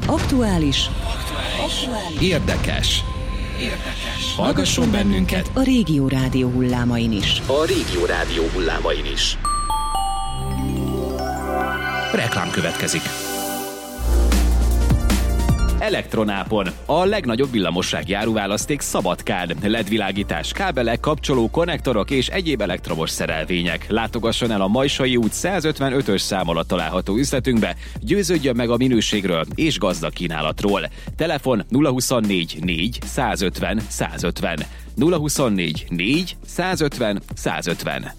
Aktuális. Érdekes. Hallgasson bennünket A Régió Rádió hullámain is. Reklám következik. Elektronápon. A legnagyobb villamossági áruválaszték Szabadkán. LED-világítás, kábelek, kapcsoló, konnektorok és egyéb elektromos szerelvények. Látogasson el a Majsai út 155-ös szám alatt található üzletünkbe, győződjön meg a minőségről és gazdag kínálatról. Telefon 024 4 150 150. 024 4 150 150.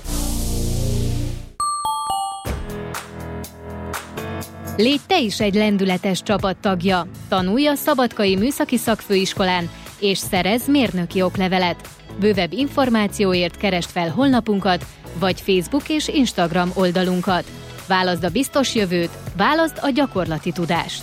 Légy te is egy lendületes csapattagja. Tanulj a Szabadkai Műszaki Szakfőiskolán, és szerezz mérnöki oklevelet. Bővebb információért keresd fel honlapunkat, vagy Facebook és Instagram oldalunkat. Válaszd a biztos jövőt, válaszd a gyakorlati tudást.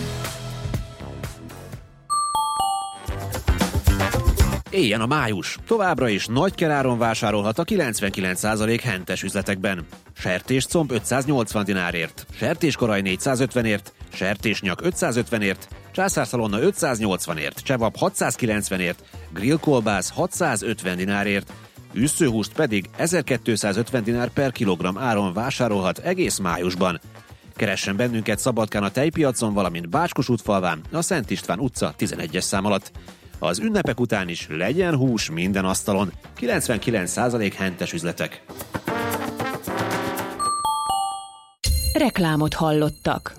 Éljen a május! Továbbra is nagykeráron vásárolhat a 99% hentes üzletekben. Sertéscomb 580 dinárért, sertéskoraj 450ért, sertésnyak 550ért, császárszalonna 580ért, csevap 690ért, grillkolbász 650 dinárért, üsszőhúst pedig 1250 dinár per kilogramm áron vásárolhat egész májusban. Keressen bennünket Szabadkán a tejpiacon, valamint Bács-Kossuth-falván, a Szent István utca 11-es szám alatt. Az ünnepek után is legyen hús minden asztalon. 99% hentes üzletek. Reklámot hallottak.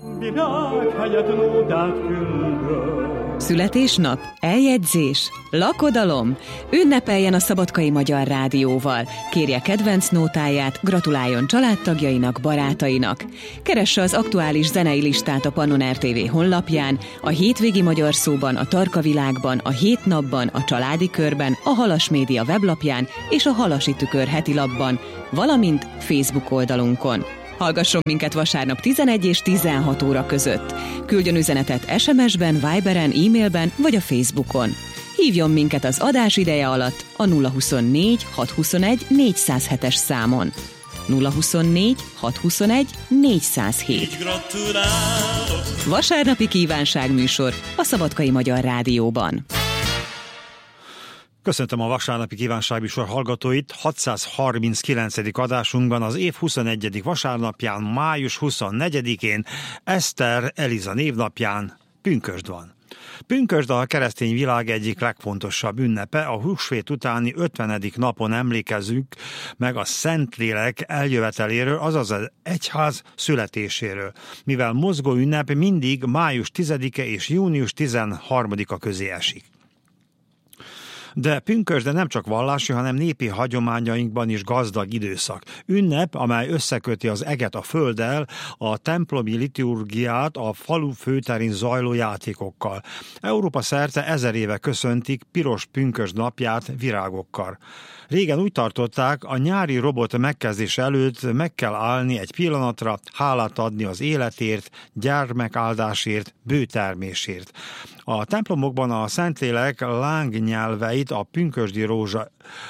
Születésnap, eljegyzés, lakodalom. Ünnepeljen a Szabadkai Magyar Rádióval. Kérje kedvenc nótáját, gratuláljon családtagjainak, barátainak. Keresse az aktuális zenei listát a Pannon RTV honlapján, a Hétvégi Magyar Szóban, a Tarka Világban, a Hét Napban, a Családi Körben, a Halas Média weblapján és a Halasi Tükör heti lapban, valamint Facebook oldalunkon. Hallgasson minket vasárnap 11 és 16 óra között. Küldjön üzenetet SMS-ben, Viberen, e-mailben vagy a Facebookon. Hívjon minket az adás ideje alatt a 024 621 407-es számon. 024 621 407. Vasárnapi kívánságműsor a Szabadkai Magyar Rádióban. Köszöntöm a vasárnapi kívánságműsor hallgatóit. 639. adásunkban az év 21. vasárnapján, május 24-én, Eszter Eliza névnapján pünkösd van. Pünkösd a keresztény világ egyik legfontosabb ünnepe, a húsvét utáni 50. napon emlékezzük meg a Szentlélek eljöveteléről, azaz az egyház születéséről, mivel mozgó ünnep mindig május 10-e és június 13-a közé esik. De pünkösd nem csak vallási, hanem népi hagyományainkban is gazdag időszak. Ünnep, amely összeköti az eget a földdel, a templomi liturgiát a falu főterén zajló játékokkal. Európa szerte 1000 éve köszöntik piros pünkösd napját virágokkal. Régen úgy tartották, a nyári robot megkezdése előtt meg kell állni egy pillanatra, hálát adni az életért, gyermekáldásért, bőtermésért. A templomokban a Szentlélek lángnyelveit a pünkösdi rózsa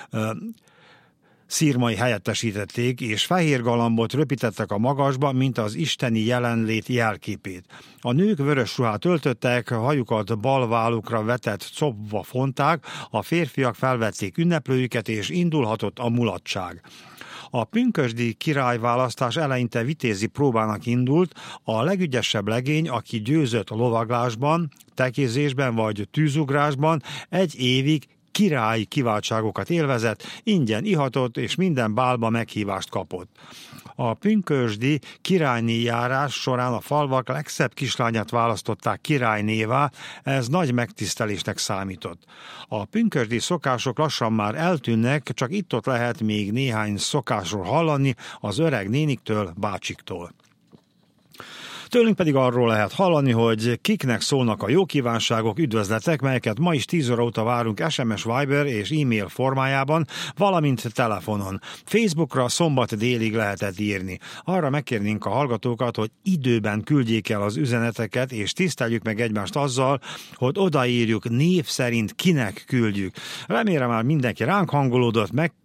szirmai helyettesítették, és fehér galambot röpítettek a magasba, mint az isteni jelenlét jelképét. A nők vörös ruhát öltöttek, hajukat bal vállukra vetett copba fonták, a férfiak felvették ünneplőjüket, és indulhatott a mulatság. A pünkösdi királyválasztás eleinte vitézi próbának indult, a legügyesebb legény, aki győzött lovaglásban, tekézésben vagy tűzugrásban, egy évig királyi kiváltságokat élvezett, ingyen ihatott és minden bálba meghívást kapott. A pünkösdi királyné járás során a falvak legszebb kislányát választották királynévá, ez nagy megtisztelésnek számított. A pünkösdi szokások lassan már eltűnnek, csak itt-ott lehet még néhány szokásról hallani az öreg néniktől, bácsiktól. Tőlünk pedig arról lehet hallani, hogy kiknek szólnak a jó kívánságok, üdvözletek, melyeket ma is 10 óra óta várunk SMS, Viber és e-mail formájában, valamint telefonon. Facebookra szombat délig lehetett írni. Arra megkérnénk a hallgatókat, hogy időben küldjék el az üzeneteket, és tiszteljük meg egymást azzal, hogy odaírjuk név szerint kinek küldjük. Remélem már mindenki ránk hangolódott,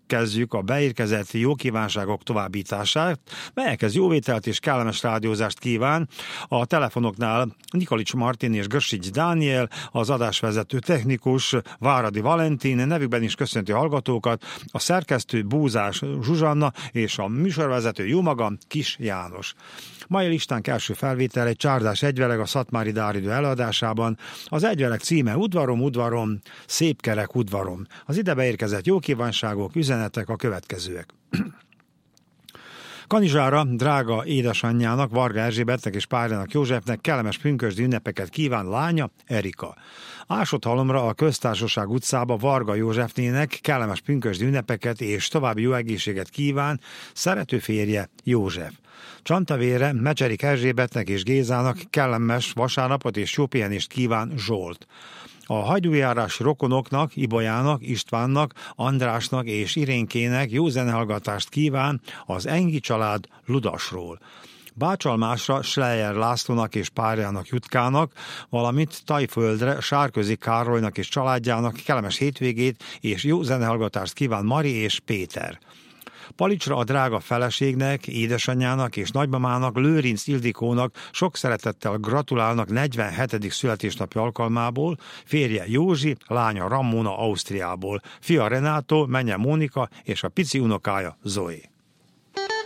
kezdjük a beérkezett jó kívánságok továbbítását, melyekhez jóvételt és kellemes rádiózást kíván a telefonoknál Nikolics Martin és Gössics Dániel, az adásvezető technikus Váradi Valentin, nevükben is köszönti a hallgatókat, a szerkesztő Búzás Zsuzsanna és a műsorvezető jómagam Kis János. Mai listánk első felvétel egy csárdás egyveleg a Szatmári Dáridő előadásában. Az egyveleg címe Udvarom, udvarom, szép kerek udvarom. Az ide beérkezett jó kívánságok, üzenetek a következőek. Kanizsára drága édesanyjának, Varga Erzsébetnek és párjának Józsefnek kellemes pünkösdi ünnepeket kíván lánya, Erika. Ásodhalomra a Köztársaság utcába Varga Józsefnének kellemes pünkösdi ünnepeket és további jó egészséget kíván szerető férje, József. Csantavére Mecserik Erzsébetnek és Gézának kellemes vasárnapot és jó pihenést kíván, Zsolt. A hajdújárási rokonoknak, Ibolyának, Istvánnak, Andrásnak és Irénkének jó zenehallgatást kíván az Engi család Ludasról. Bácsalmásra Schleyer Lászlónak és párjának Jutkának, valamint Tajföldre Sárközi Károlynak és családjának kellemes hétvégét és jó zenehallgatást kíván Mari és Péter. Palicsra a drága feleségnek, édesanyjának és nagymamának, Lőrinc Ildikónak sok szeretettel gratulálnak 47. születésnapi alkalmából, férje Józsi, lánya Ramona Ausztriából, fia Renátó, menye Mónika és a pici unokája Zoe.